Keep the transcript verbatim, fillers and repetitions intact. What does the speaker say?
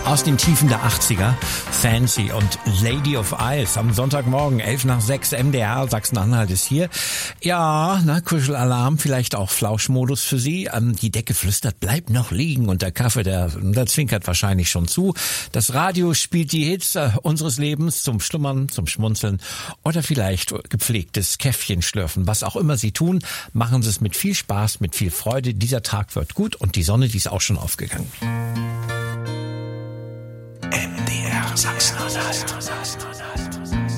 Aus den Tiefen der achtziger, Fancy und Lady of Ice am Sonntagmorgen, elf nach sechs, M D R, Sachsen-Anhalt ist hier. Ja, na, Kuschelalarm, vielleicht auch Flauschmodus für Sie. Ähm, die Decke flüstert, bleibt noch liegen und der Kaffee, der, der zwinkert wahrscheinlich schon zu. Das Radio spielt die Hits äh, unseres Lebens zum Schlummern, zum Schmunzeln oder vielleicht gepflegtes Käffchen schlürfen. Was auch immer Sie tun, machen Sie es mit viel Spaß, mit viel Freude. Dieser Tag wird gut und die Sonne, die ist auch schon aufgegangen. M D R Sachsen-Anhalt.